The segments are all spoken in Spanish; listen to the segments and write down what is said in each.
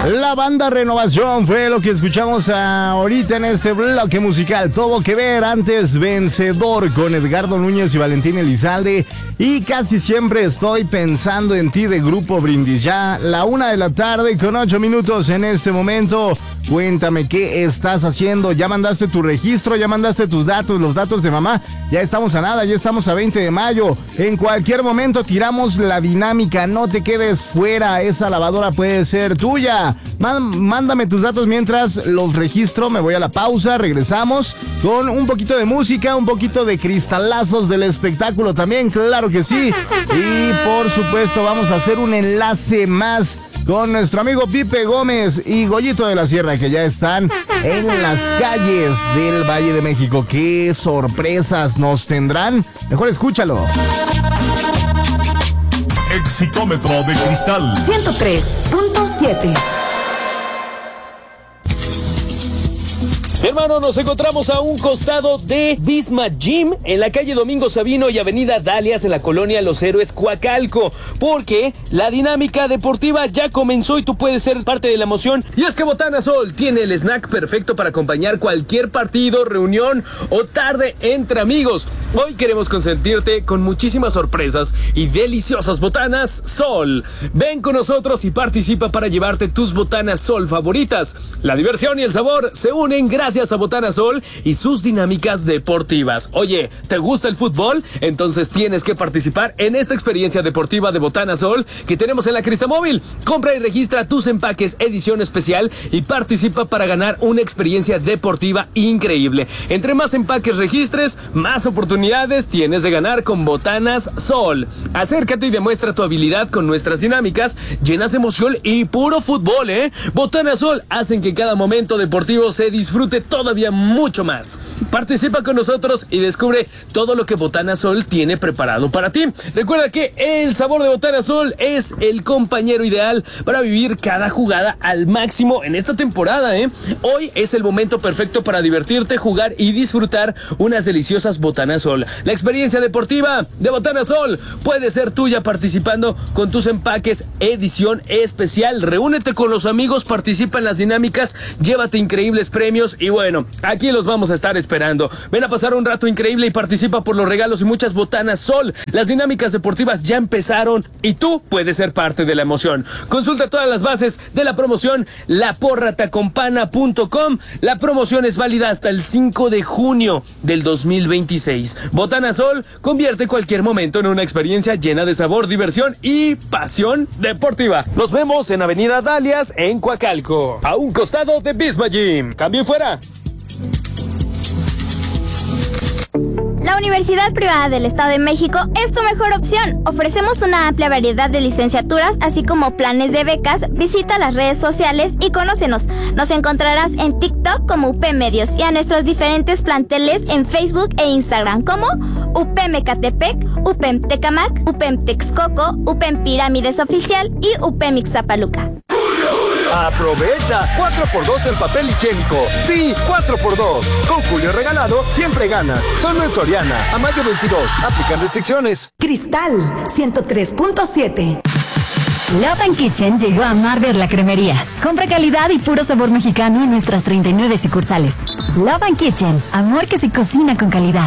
La banda Renovación fue lo que escuchamos ahorita en este bloque musical. Todo que ver, antes Vencedor con Edgardo Núñez y Valentín Elizalde. Y Casi Siempre Estoy Pensando en Ti de Grupo Brindis. Ya la 1:00 con 8 minutos en este momento. Cuéntame qué estás haciendo. ¿Ya mandaste tu registro? ¿Ya mandaste tus datos, los datos de mamá? Ya estamos a nada, ya estamos a 20 de mayo. En cualquier momento tiramos la dinámica. No te quedes fuera. Esa lavadora puede ser tuya. Mándame tus datos mientras los registro. Me voy a la pausa. Regresamos con un poquito de música, un poquito de cristalazos del espectáculo también. Claro que sí. Y por supuesto vamos a hacer un enlace más con nuestro amigo Pipe Gómez y Goyito de la Sierra, que ya están en las calles del Valle de México. ¿Qué sorpresas nos tendrán? Mejor escúchalo. Exitómetro de cristal 103.7. Hermano, nos encontramos a un costado de Bisma Gym en la calle Domingo Sabino y avenida Dalias en la colonia Los Héroes, Coacalco, porque la dinámica deportiva ya comenzó y tú puedes ser parte de la emoción. Y es que Botana Sol tiene el snack perfecto para acompañar cualquier partido, reunión o tarde entre amigos. Hoy queremos consentirte con muchísimas sorpresas y deliciosas botanas Sol. Ven con nosotros y participa para llevarte tus botanas Sol favoritas. La diversión y el sabor se unen gracias a Botana Sol y sus dinámicas deportivas. Oye, ¿te gusta el fútbol? Entonces tienes que participar en esta experiencia deportiva de Botana Sol que tenemos en la Cristamóvil. Compra y registra tus empaques edición especial y participa para ganar una experiencia deportiva increíble. Entre más empaques registres, más oportunidades tienes de ganar con Botanas Sol. Acércate y demuestra tu habilidad con nuestras dinámicas llenas de emoción y puro fútbol, ¿eh? Botana Sol hacen que cada momento deportivo se disfrute todavía mucho más. Participa con nosotros y descubre todo lo que Botana Sol tiene preparado para ti. Recuerda que el sabor de Botana Sol es el compañero ideal para vivir cada jugada al máximo en esta temporada, ¿eh? Hoy es el momento perfecto para divertirte, jugar y disfrutar unas deliciosas Botana Sol. La experiencia deportiva de Botana Sol puede ser tuya participando con tus empaques edición especial. Reúnete con los amigos, participa en las dinámicas, llévate increíbles premios y bueno, aquí los vamos a estar esperando. Ven a pasar un rato increíble y participa por los regalos y muchas Botanas Sol. Las dinámicas deportivas ya empezaron y tú puedes ser parte de la emoción. Consulta todas las bases de la promoción laporratacompana.com. La promoción es válida hasta el 5 de junio del 2026. Botana Sol convierte cualquier momento en una experiencia llena de sabor, diversión y pasión deportiva. Nos vemos en Avenida Dalias en Coacalco, a un costado de Bisma Gym. Cambio fuera. La Universidad Privada del Estado de México es tu mejor opción. Ofrecemos una amplia variedad de licenciaturas, así como planes de becas. Visita las redes sociales y conócenos. Nos encontrarás en TikTok como UP Medios y a nuestros diferentes planteles en Facebook e Instagram como UPM Ecatepec, UPM Tecamac, UPM Texcoco, UPM Pirámides Oficial y UPM Ixtapaluca. Aprovecha 4x2 en papel higiénico. Sí, 4x2. Con Julio regalado, siempre ganas. Solo en Soriana, a mayo 22. Aplican restricciones. Cristal 103.7. Love and Kitchen llegó a Marber la cremería. Compra calidad y puro sabor mexicano en nuestras 39 sucursales. Love and Kitchen, amor que se cocina con calidad.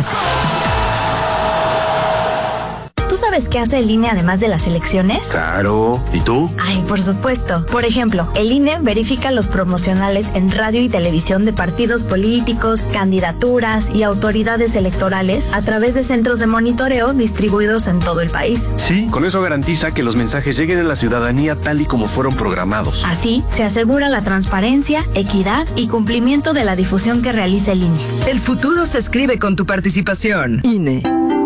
¿Tú sabes qué hace el INE además de las elecciones? Claro. ¿Y tú? Ay, por supuesto. Por ejemplo, el INE verifica los promocionales en radio y televisión de partidos políticos, candidaturas y autoridades electorales a través de centros de monitoreo distribuidos en todo el país. Sí, con eso garantiza que los mensajes lleguen a la ciudadanía tal y como fueron programados. Así, se asegura la transparencia, equidad y cumplimiento de la difusión que realiza el INE. El futuro se escribe con tu participación. INE.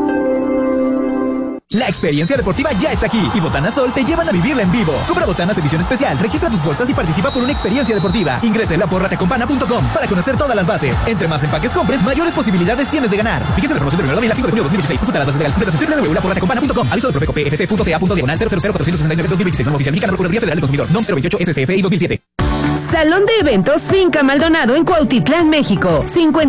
La experiencia deportiva ya está aquí y Botana Sol te llevan a vivirla en vivo. Compra botanas edición especial, registra tus bolsas y participa por una experiencia deportiva. Ingresa en laporratacompana.com para conocer todas las bases. Entre más empaques compres, mayores posibilidades tienes de ganar. Fíjese la promoción del 1 de 5 de junio de 2016. Consulta las bases legales completas en www.laporratacompana.com. Aviso de Profeco PFC.ca.diagonal 00469-2016. Nueva oficial mexicana Procuraduría Federal del Consumidor. NOM 028 SCFI 2007. Salón de Eventos Finca Maldonado en Cuautitlán, México.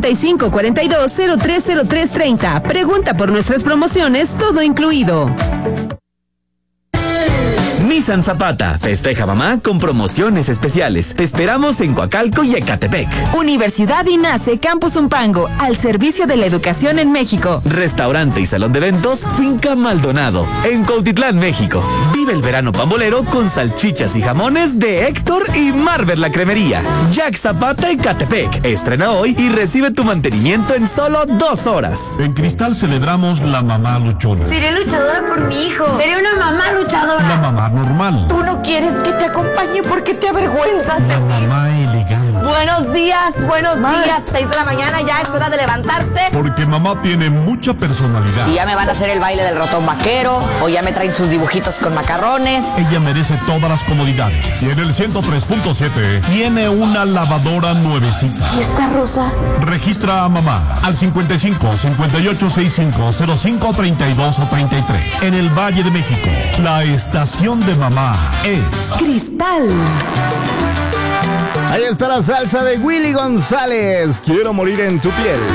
5542-030330. Pregunta por nuestras promociones, todo incluido. Nissan Zapata, festeja mamá con promociones especiales. Te esperamos en Coacalco y Ecatepec. Universidad INACE Campus Umpango, al servicio de la educación en México. Restaurante y salón de eventos Finca Maldonado, en Cuautitlán, México. Vive el verano pambolero con salchichas y jamones de Héctor y Marvel la Cremería. Jack Zapata Ecatepec. Estrena hoy y recibe tu mantenimiento en solo 2 horas. En Cristal celebramos la mamá luchona. Seré luchadora por mi hijo. Seré una mamá luchadora. La mamá normal. Tú no quieres que te acompañe porque te avergüenzas de La mí. mamá elegante. Buenos días, 6 de la mañana, ya es hora de levantarte. Porque mamá tiene mucha personalidad. Y ya me van a hacer el baile del ratón vaquero, o ya me traen sus dibujitos con macarrones. Ella merece todas las comodidades. Y en el 103.7 tiene una lavadora nuevecita. ¿Y esta rosa? Registra a mamá al 55 58 65 05 32 o 33. En el Valle de México, la estación de mamá es Cristal. Ahí está la salsa de Willy González. Quiero morir en tu piel.